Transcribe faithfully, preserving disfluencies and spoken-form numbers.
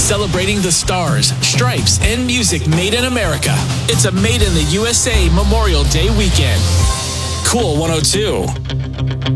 celebrating the stars, stripes, and music made in America. It's a Made in the U S A Memorial Day weekend. Cool one oh two.